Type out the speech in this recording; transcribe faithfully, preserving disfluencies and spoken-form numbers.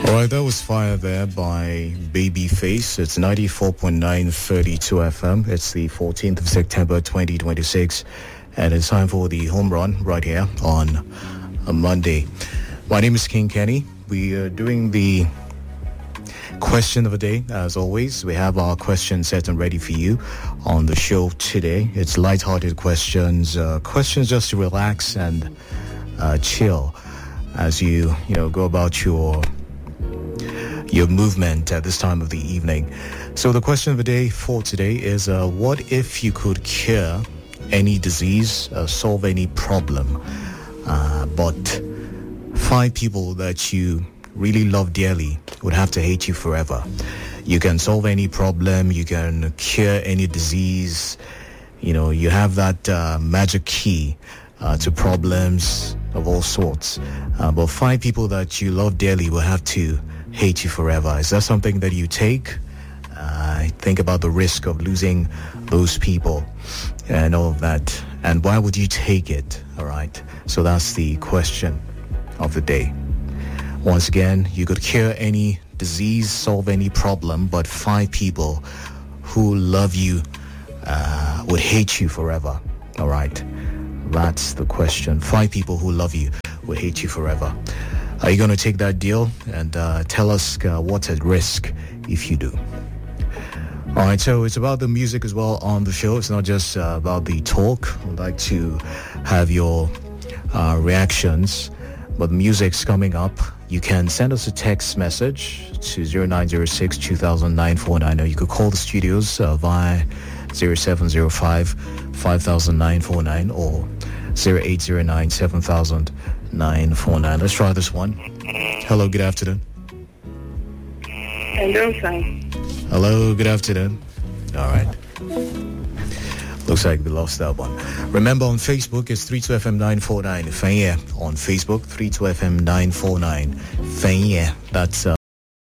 Alright, that was Fire there by Babyface. It's ninety-four point nine thirty-two F M. It's the fourteenth of September twenty twenty-six. And it's time for the home run right here on a Monday. My name is King Kenny. We are doing the question of the day. As always, we have our question set and ready for you on the show today. It's lighthearted questions, uh, questions just to relax and uh, chill as you, you know, go about your your movement at this time of the evening. So the question of the day for today is, uh, what if you could cure any disease, uh, solve any problem, uh, but five people that you really love dearly would have to hate you forever? You can solve any problem, you can cure any disease, you know, you have that uh, magic key uh, to problems of all sorts, uh, but five people that you love dearly will have to hate you forever. Is that something that you take? Uh, think about the risk of losing those people and all of that, and why would you take it? All right, so that's the question of the day. Once again, you could cure any disease, solve any problem, but five people who love you uh, would hate you forever. All right, that's the question. Five people who love you would hate you forever. Are you going to take that deal? And uh, tell us uh, what's at risk if you do. All right, so it's about the music as well on the show. It's not just uh, about the talk. I'd like to have your uh, reactions, but the music's coming up. You can send us a text message to zero nine zero six two thousand nine four nine, or you could call the studios uh, via zero seven zero five five thousand nine four nine or zero eight zero nine seven thousand nine four nine. Let's try this one. Hello, good afternoon. Hello, sir. Hello, good afternoon. All right. Looks like we lost that one. Remember, on Facebook, it's three two F M nine four nine. Fanya on Facebook, three two F M nine four nine. Fanya. That's uh,